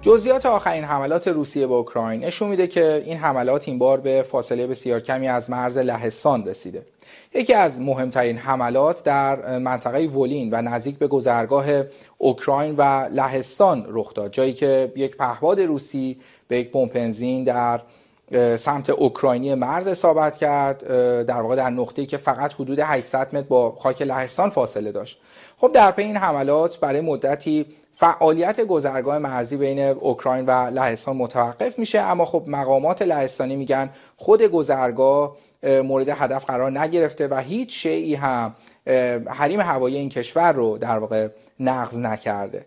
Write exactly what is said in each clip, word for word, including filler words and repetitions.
جزئیات آخرین حملات روسیه به اوکراین نشون میده که این حملات این بار به فاصله بسیار کمی از مرز لهستان رسیده. یکی از مهمترین حملات در منطقه ولین و نزدیک به گذرگاه اوکراین و لهستان رخ داد، جایی که یک پهپاد روسی به یک بمب بنزین در سمت اوکراینی مرز اصابت کرد، در واقع در نقطه‌ای که فقط حدود هشتصد متر با خاک لهستان فاصله داشت. خب در پی این حملات برای مدتی فعالیت گذرگاه مرزی بین اوکراین و لهستان متوقف میشه، اما خب مقامات لهستانی میگن خود گذرگاه مورد هدف قرار نگرفته و هیچ شیئی هم حریم هوایی این کشور رو در واقع نقض نکرده.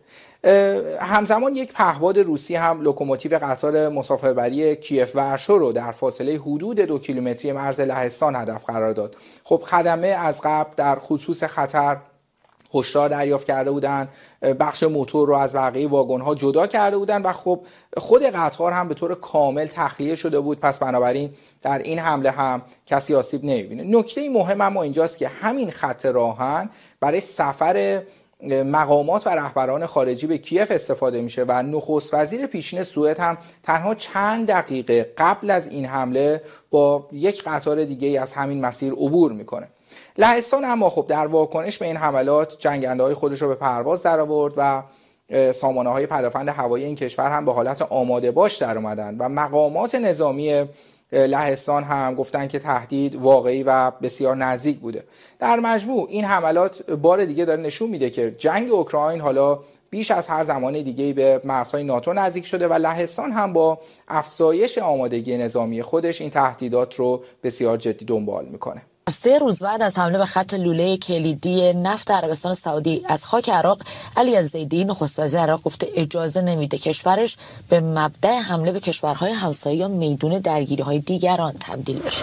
همزمان یک پهپاد روسی هم لوکوموتیو قطار مسافربری کیف ورشو رو در فاصله حدود دو کیلومتری مرز لهستان هدف قرار داد. خب خدمه از قبل در خصوص خطر هشدار دریافت کرده بودن، بخش موتور رو از بقیه واگن‌ها جدا کرده بودن و خب خود قطار هم به طور کامل تخلیه شده بود، پس بنابراین در این حمله هم کسی آسیب نمی‌بینه. نکته مهم اما اینجاست که همین خط راهن برای سفر مقامات و رهبران خارجی به کیف استفاده میشه و نخست وزیر پیشین سوئد هم تنها چند دقیقه قبل از این حمله با یک قطار دیگه از همین مسیر عبور میکنه. لهستان اما خب در واکنش به این حملات جنگنده‌های خودش رو به پرواز درآورد و سامانه‌های پدافند هوایی این کشور هم به حالت آماده باش در اومدن و مقامات نظامی لهستان هم گفتن که تهدید واقعی و بسیار نزدیک بوده. در مجموع این حملات بار دیگه داره نشون میده که جنگ اوکراین حالا بیش از هر زمان دیگه‌ای به مرزهای ناتو نزدیک شده و لهستان هم با افزایش آمادگی نظامی خودش این تهدیدات رو بسیار جدی دنبال میکنه. سه روز بعد از حمله به خط لوله کلیدی نفت عربستان سعودی از خاک عراق، علی الزیدی نخست وزیر عراق گفته اجازه نمیده کشورش به مبدأ حمله به کشورهای همسایه یا میدون درگیری‌های دیگران تبدیل بشه.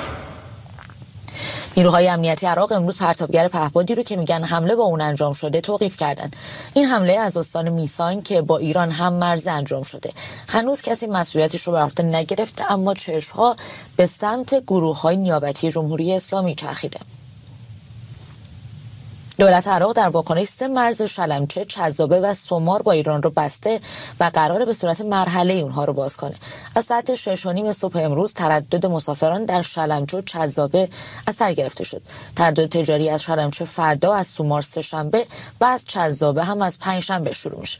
نیروهای امنیتی عراق امروز پرتابگر پهپادی رو که میگن حمله با اون انجام شده توقیف کردن. این حمله از استان میسان که با ایران هم مرز انجام شده. هنوز کسی مسئولیتش رو بر عهده نگرفته، اما چشم‌ها به سمت گروه‌های نیابتی جمهوری اسلامی چرخیده. دولت عراق در واکنش سه مرز شلمچه، چذابه و سمار با ایران رو بسته و قراره به صورت مرحله اونها رو باز کنه. از ساعت شش و نیم صبح امروز تردد مسافران در شلمچه و چذابه از سر گرفته شد. تردد تجاری از شلمچه فردا، از سمار سه شنبه و از چذابه هم از پنج شنبه شروع میشه.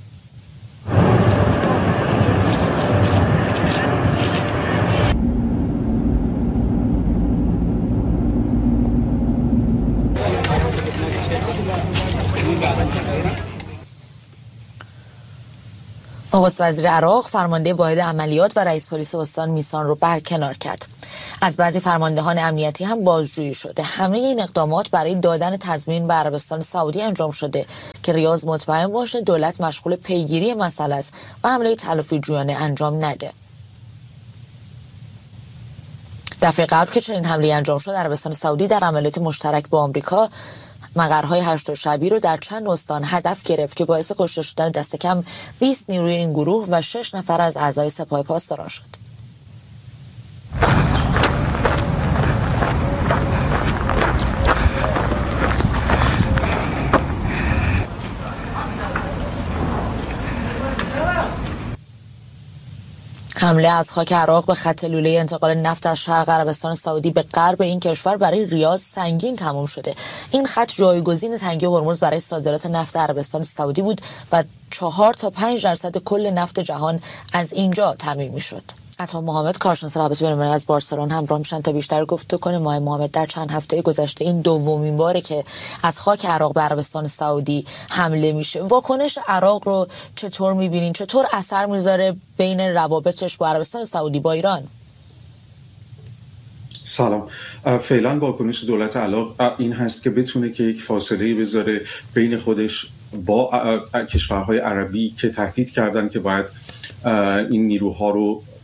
نخست وزیر عراق فرمانده واحد عملیات و رئیس پلیس استان میسان رو برکنار کرد. از بعضی فرماندهان امنیتی هم بازجویی شده. همه این اقدامات برای دادن تضمین به عربستان سعودی انجام شده که ریاض مطمئن باشه دولت مشغول پیگیری مسئله است و حمله تلافی جویانه انجام نده. دفعه قبل که چنین حمله انجام شد، عربستان سعودی در عملیات مشترک با آمریکا مقرهای هشت شبی رو در چند استان هدف گرفت که باعث کشته شدن دست کم بیست نیروی این گروه و شش نفر از اعضای سپاه پاسداران شد. حمله از خاک عراق به خط لوله انتقال نفت از شرق عربستان سعودی به غرب این کشور برای ریاض سنگین تمام شده. این خط جایگزین تنگی هرمز برای صادرات نفت عربستان سعودی بود و چهار تا پنج درصد کل نفت جهان از اینجا تامین میشد. عطا محمد کارشناس روابط بین‌المللی از بارسلون همراه میشن تا بیشتر گفتگو کنیم. آقای محمد، در چند هفته گذشته این دومین باره که از خاک عراق به عربستان سعودی حمله میشه. واکنش عراق رو چطور میبینین؟ چطور اثر میذاره بین روابطش با عربستان سعودی با ایران؟ سلام. فعلا واکنش دولت عراق این هست که بتونه که یک فاصله بذاره بین خودش با کشورهای عربی که تهدید کردن که باید این نیروها رو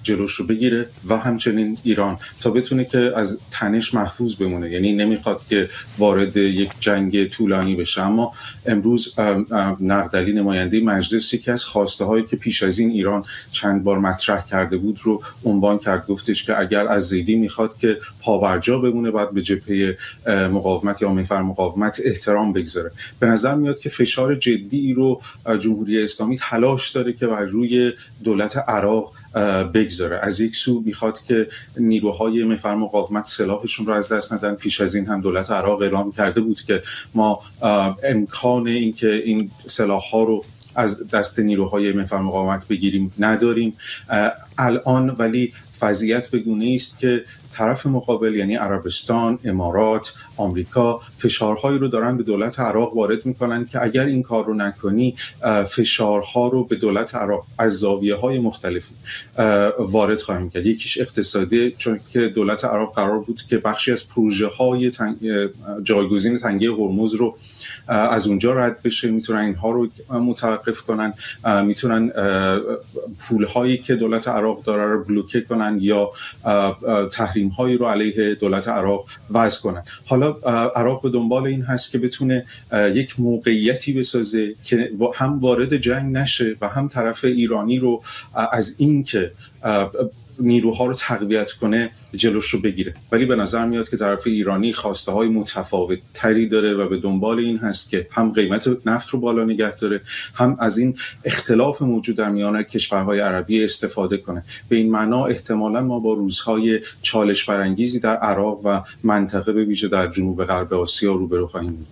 جلوش رو بگیره و همچنین ایران تا بتونه که از تنش محفوظ بمونه. یعنی نمیخواد که وارد یک جنگ طولانی بشه. اما امروز نقدلی نماینده مجلس یکی از خواسته هایی که پیش از این ایران چند بار مطرح کرده بود رو عنوان کرد، گفتش که اگر از زیدی میخواد که پابرجا بمونه باید به جبهه مقاومت یا محور مقاومت احترام بگذاره. به نظر میاد که فشار جدی رو جمهوری اسلامی تلاش داره که بر روی دولت عراق بگذاره. از یک سو میخواد که نیروهای محور مقاومت سلاحشون رو از دست ندن. پیش از این هم دولت عراق اعلام کرده بود که ما امکان این که این سلاح‌ها رو از دست نیروهای محور مقاومت بگیریم نداریم الان، ولی وضعیت به گونه‌ای است که طرف مقابل یعنی عربستان، امارات، آمریکا فشارهایی رو دارن به دولت عراق وارد میکنن که اگر این کار رو نکنی فشارها رو به دولت عراق از زاویه‌های مختلف وارد خواهیم کرد. یکیش اقتصادی، چون که دولت عراق قرار بود که بخشی از پروژه‌های تنگ... جایگزین تنگه هرمز رو از اونجا رد بشه، میتونن اینها رو متوقف کنن، میتونن پولهایی که دولت عراق داره رو بلوکه کنن یا تحریم هایی رو علیه دولت عراق وضع کنن. حالا عراق به دنبال این هست که بتونه یک موقعیتی بسازه که هم وارد جنگ نشه و هم طرف ایرانی رو از این که نیروها رو تقویت کنه جلوش رو بگیره. ولی به نظر میاد که طرف ایرانی خواسته های متفاوت تری داره و به دنبال این هست که هم قیمت نفت رو بالا نگه داره، هم از این اختلاف موجود در میان کشورهای عربی استفاده کنه. به این معنا احتمالاً ما با روزهای چالش برانگیزی در عراق و منطقه به ویژه در جنوب غرب آسیا روبرو خواهیم بود.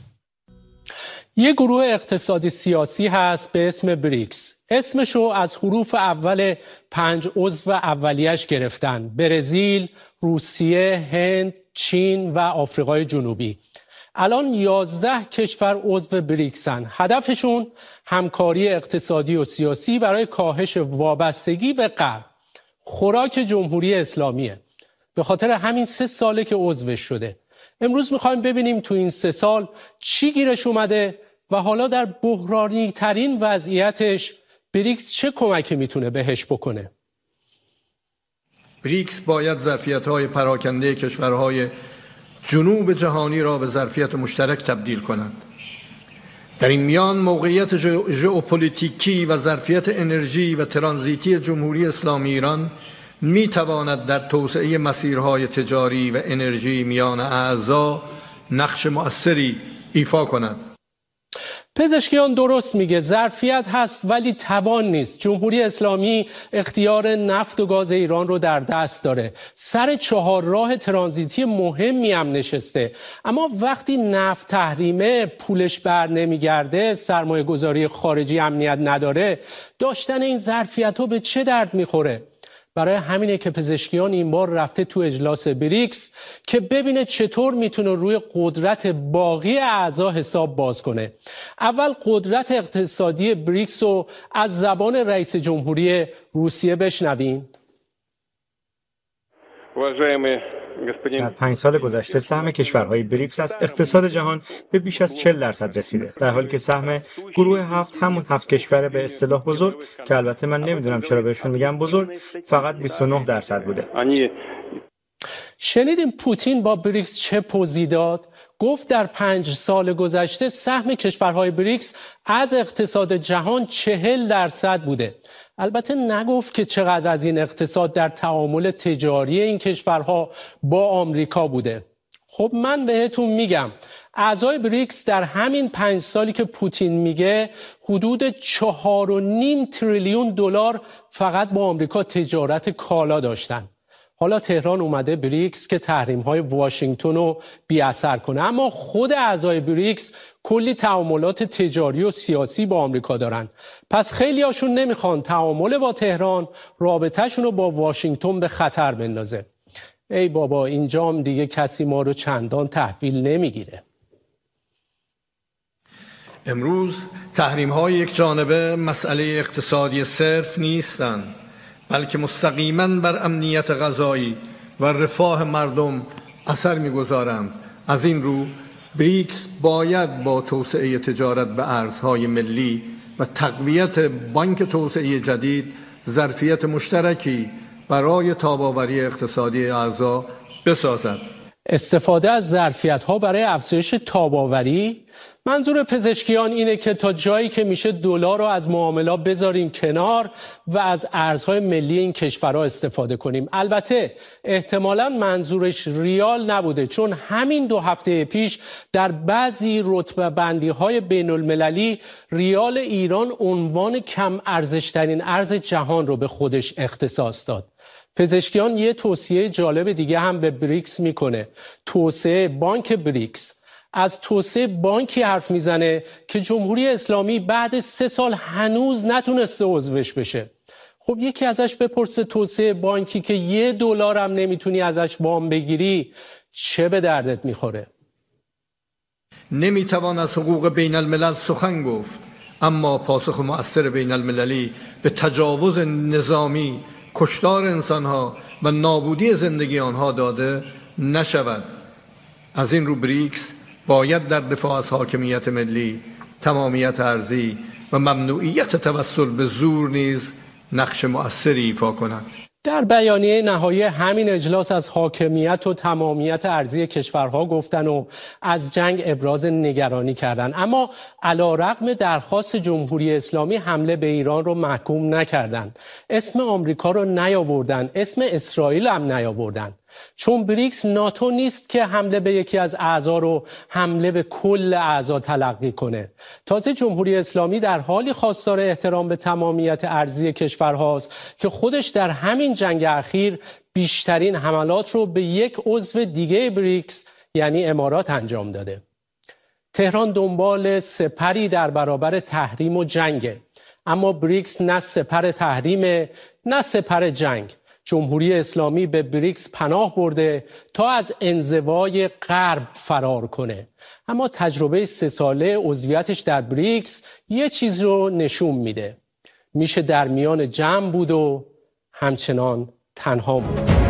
یک گروه اقتصادی سیاسی هست به اسم بریکس. اسمشو از حروف اول پنج عضو اولیش گرفتن: برزیل، روسیه، هند، چین و آفریقای جنوبی. الان یازده کشور عضو بریکسن. هدفشون همکاری اقتصادی و سیاسی برای کاهش وابستگی به غرب. خوراک جمهوری اسلامیه. به خاطر همین سه ساله که عضوش شده. امروز میخوایم ببینیم تو این سه سال چی گیرش اومده و حالا در بحرانی ترین وضعیتش بریکس چه کمکی میتونه بهش بکنه. بریکس باید ظرفیت‌های پراکنده کشورهای جنوب جهانی را به ظرفیت مشترک تبدیل کنند. در این میان موقعیت ژئوپلیتیکی و ظرفیت انرژی و ترانزیتی جمهوری اسلامی ایران می تواند در توسعه مسیرهای تجاری و انرژی میان اعضا نقش مؤثری ایفا کند. پزشکیان درست میگه، ظرفیت هست ولی توان نیست. جمهوری اسلامی اختیار نفت و گاز ایران رو در دست داره. سر چهار راه ترانزیتی مهمی هم نشسته. اما وقتی نفت تحریمه، پولش بر نمیگرده، سرمایه گذاری خارجی امنیت نداره، داشتن این ظرفیت ها به چه درد میخوره؟ برای همینه که پزشکیان این بار رفته تو اجلاس بریکس که ببینه چطور میتونه روی قدرت باقی اعضا حساب باز کنه. اول قدرت اقتصادی بریکس رو از زبان رئیس جمهوری روسیه بشنویم. در پنج سال گذشته سهم کشورهای بریکس از اقتصاد جهان به بیش از چهل درصد رسیده، در حالی که سهم گروه هفت، همون هفت کشور به اصطلاح بزرگ که البته من نمیدونم چرا بهشون میگم بزرگ، فقط بیست و نه درصد بوده. شنیدیم پوتین با بریکس چه پوزی داد؟ گفت در پنج سال گذشته سهم کشورهای بریکس از اقتصاد جهان چهل درصد بوده. البته نگفت که چقدر از این اقتصاد در تعامل تجاری این کشورها با آمریکا بوده. خب من بهتون میگم اعضای بریکس در همین پنج سالی که پوتین میگه حدود چهار و نیم تریلیون دلار فقط با آمریکا تجارت کالا داشتن. حالا تهران اومده بریکس که تحریم‌های واشنگتن رو بی‌اثر کنه، اما خود اعضای بریکس کلی تعاملات تجاری و سیاسی با آمریکا دارن. پس خیلی هاشون نمیخوان تعامل با تهران رابطه‌شون رو با واشنگتن به خطر بندازه. ای بابا، اینجا هم دیگه کسی ما رو چندان تحویل نمیگیره. امروز تحریم‌های یک جانبه مسئله اقتصادی صرف نیستند، بلکه مستقیما بر امنیت غذایی و رفاه مردم اثر می‌گذارند. از این رو بریکس باید با توسعه تجارت به ارزهای ملی و تقویت بانک توسعه جدید ظرفیت مشترکی برای تاب‌آوری اقتصادی اعضا بسازد. استفاده از ظرفیت‌ها برای افزایش تاب‌آوری؟ منظور پزشکیان اینه که تا جایی که میشه دلار رو از معاملات بذاریم کنار و از ارزهای ملی این کشورها استفاده کنیم. البته احتمالاً منظورش ریال نبوده، چون همین دو هفته پیش در بعضی رتبه بندی های بین المللی ریال ایران عنوان کم ارزشترین ارز جهان رو به خودش اختصاص داد. پزشکیان یه توصیه جالب دیگه هم به بریکس میکنه، توسعه بانک بریکس. از توسعه بانکی حرف میزنه که جمهوری اسلامی بعد سه سال هنوز نتونسته عضوش بشه. خب یکی ازش بپرسه توسعه بانکی که یه دلار هم نمیتونی ازش وام بگیری چه به دردت میخوره؟ نمیتوان از حقوق بین الملل سخن گفت اما پاسخ مؤثر بین المللی به تجاوز نظامی، کشتار انسانها و نابودی زندگی آنها داده نشود. از این رو بریکس باید در دفاع از حاکمیت ملی، تمامیت ارضی و ممنوعیت توسل به زور نیز نقش مؤثری ایفا کند. در بیانیه نهایی همین اجلاس از حاکمیت و تمامیت ارضی کشورها گفتن و از جنگ ابراز نگرانی کردند، اما علیرغم درخواست جمهوری اسلامی حمله به ایران رو محکوم نکردند. اسم آمریکا رو نیاوردن، اسم اسرائیل هم نیاوردن. چون بریکس ناتو نیست که حمله به یکی از اعضا رو حمله به کل اعضا تلقی کنه. تازه جمهوری اسلامی در حالی خواستار احترام به تمامیت ارضی کشورهاست که خودش در همین جنگ اخیر بیشترین حملات رو به یک عضو دیگه بریکس یعنی امارات انجام داده. تهران دنبال سپری در برابر تحریم و جنگه، اما بریکس نه سپر تحریم نه سپر جنگ. جمهوری اسلامی به بریکس پناه برده تا از انزوای غرب فرار کنه، اما تجربه سه ساله عضویتش در بریکس یه چیز رو نشون میده: میشه در میان جمع بود و همچنان تنها بود.